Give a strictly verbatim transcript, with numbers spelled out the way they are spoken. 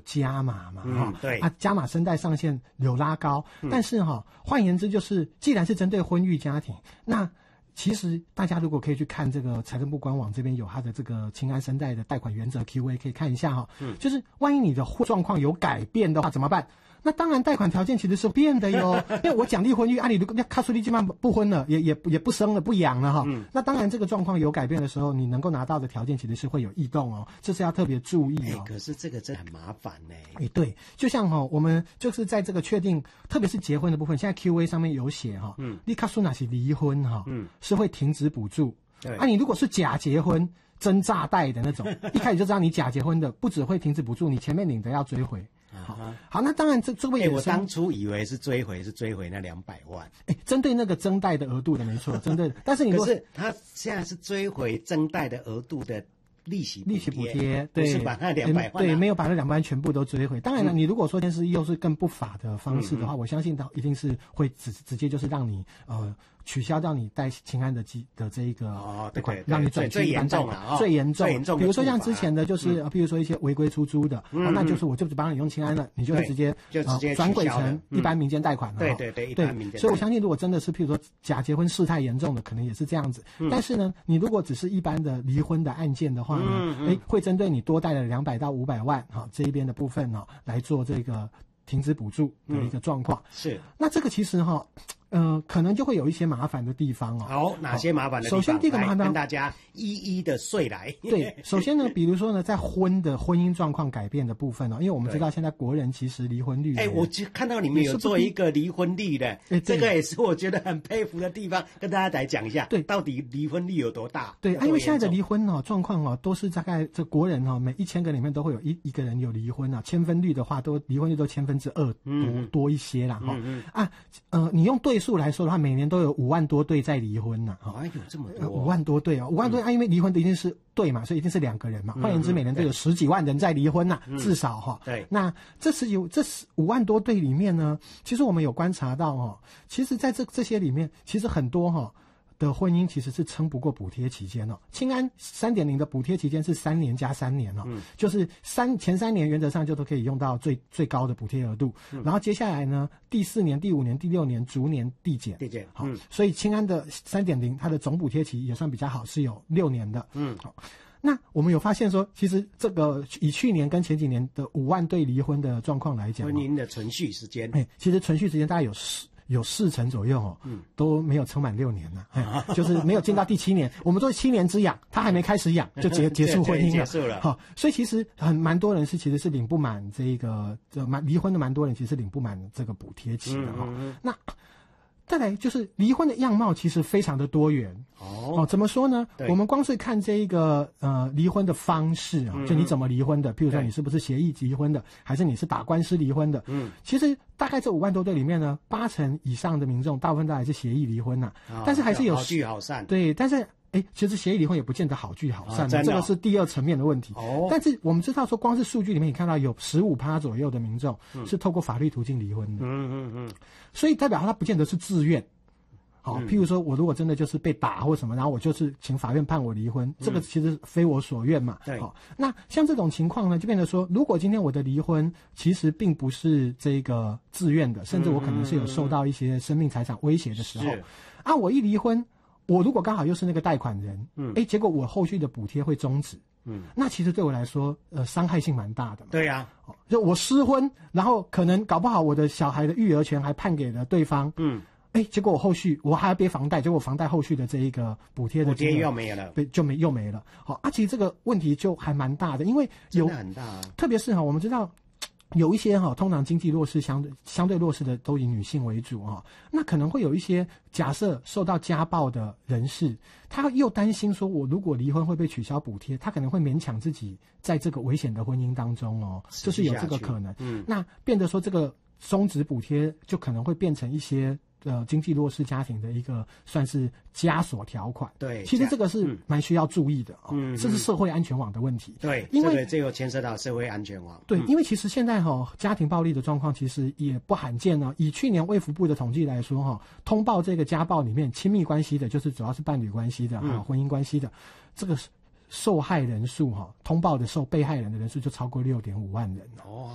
加码嘛， 嗯，对啊，加码声带上限有拉高，嗯、但是哈，换言之就是，既然是针对婚育家庭，那其实大家如果可以去看这个财政部官网这边有它的这个青安声带的贷款原则 Q A 可以看一下哈，嗯，就是万一你的状况有改变的话怎么办？那当然贷款条件其实是变的哟，因为我奖励婚育啊，你如果要卡苏利基本不婚了，也也也不生了不养了哈，嗯，那当然这个状况有改变的时候，你能够拿到的条件其实是会有异动哦，这是要特别注意哦。 欸、可是这个真的很麻烦呢。 哎、欸，对，就像哈、哦，我们就是在这个确定，特别是结婚的部分，现在 Q A 上面有写哈，嗯，你卡苏那是离婚哈，嗯，是会停止补助。对，啊，你如果是假结婚、真诈贷的那种，一开始就知道你假结婚的，不只会停止补助，你前面领的要追回。好，好，那当然这这位也、 欸、我当初以为是追回是追回那两百万， 哎、欸，针对那个增贷的额度的没错，针对，但是你可是他现在是追回增贷的额度的利息利息补贴，对， 是把那两百万、啊、 对，没有把那两百万全部都追回。当然了，嗯、你如果说天是又是更不法的方式的话，嗯嗯我相信他一定是会直直接就是让你呃。取消掉你贷青安的基的这一个贷款，让你转去一般贷款，最严重，最严重。比如说像之前的就是，比如说一些违规出租的，那就是我就只帮你用青安了，你就直接就直接转轨成一般民间贷款了。 对对对，一般民间。 所以我相信，如果真的是譬如说假结婚事态严重的，可能也是这样子。但是呢，你如果只是一般的离婚的案件的话呢，哎，会针对你多贷了两百到五百万哈这一边的部分哈来做这个停止补助的一个状况。 是， 那这个其实哈。呃，可能就会有一些麻烦的地方哦。 好，哪些麻烦的地方？ 首先，第一个麻烦跟大家一一的说来。 对，首先呢，比如说呢，在婚的婚姻状况改变的部分哦，因为我们知道现在国人其实离婚率， 哎、欸，我就看到你们有做一个离婚率的，欸、这个也是我觉得很佩服的地方，跟大家来讲一下。对，到底离婚率有多大？ 对，啊、因为现在的离婚哦状况哦，都是大概这国人哦，每一千个里面都会有一一个人有离婚啊，千分率的话都离婚率都千分之二多、嗯、多一些啦哈、嗯嗯。啊，呃，你用对数来说的话，每年都有五万多对在离婚呐、啊， 啊，有这么多、哦， 五万多对啊，五万多、嗯、啊，因为离婚的一定是对嘛，所以一定是两个人嘛。换、嗯、言之，每年都有十几万人在离婚呐、啊嗯，至少哈。对，那这是有这是五万多对里面呢，其实我们有观察到哈，其实在这这些里面，其实很多哈。的婚姻其实是撑不过补贴期间哦。青安 三点零 的补贴期间是三年加三年哦，嗯、就是三前三年原则上就都可以用到最最高的补贴额度、嗯，然后接下来呢，第四年、第五年、第六年逐年递减， 递减， 好、嗯，所以青安的 三点零 它的总补贴期也算比较好，是有六年的，嗯，好。那我们有发现说，其实这个以去年跟前几年的五万对离婚的状况来讲， 婚姻的存续时间， 哎，其实存续时间大概有十。有四成左右哦，嗯，都没有撑满六年呢、啊，就是没有进到第七年。我们做七年之痒，他还没开始痒就结结束婚姻了， 结束了。 好，所以其实很蛮多人是其实是领不满这个，这蛮离婚的蛮多人其实是领不满这个补贴期的哈、嗯嗯。那再来就是离婚的样貌其实非常的多元哦, 哦，怎么说呢？我们光是看这一个呃离婚的方式啊、嗯，就你怎么离婚的，譬如说你是不是协议离婚的，还是你是打官司离婚的？嗯，其实大概这五万多对里面呢，八成以上的民众大部分都还是协议离婚呐、啊哦，但是还是有好聚好散。 对，但是。哎，其实协议离婚也不见得好聚好散的、哦，这个是第二层面的问题。哦，但是我们知道说，光是数据里面，你看到有十五趴左右的民众是透过法律途径离婚的。嗯嗯嗯，所以代表他不见得是自愿。好、哦，譬如说我如果真的就是被打或什么，然后我就是请法院判我离婚，这个其实非我所愿嘛。对、嗯。好、哦，那像这种情况呢，就变得说，如果今天我的离婚其实并不是这个自愿的，甚至我可能是有受到一些生命财产威胁的时候，啊，我一离婚。我如果刚好又是那个贷款人，嗯，哎，结果我后续的补贴会终止，嗯，那其实对我来说，呃，伤害性蛮大的嘛。 对呀、 啊，就我失婚，然后可能搞不好我的小孩的育儿权还判给了对方，嗯，哎，结果我后续我还要背房贷，结果房贷后续的这一个补贴的补贴又没了， 对，就没又没了。好，啊，其实这个问题就还蛮大的，因为有真的很大、啊， 特别是哈，我们知道。有一些哈，通常经济弱势相对相对弱势的都以女性为主哈，那可能会有一些假设受到家暴的人士，他又担心说，我如果离婚会被取消补贴，他可能会勉强自己在这个危险的婚姻当中哦，就是有这个可能。嗯，那变得说这个终止补贴就可能会变成一些。呃，经济弱势家庭的一个算是枷锁条款，对，其实这个是蛮需要注意的哦，嗯，这是社会安全网的问题， 对， 因为这个这个牵涉到社会安全网， 对， 嗯、 因为其实现在哈、哦、家庭暴力的状况其实也不罕见呢。以去年卫福部的统计来说哈、哦，通报这个家暴里面亲密关系的，就是主要是伴侣关系的还有、嗯、婚姻关系的，这个受害人数哈、哦，通报的受被害人的人数就超过六点五万人哦。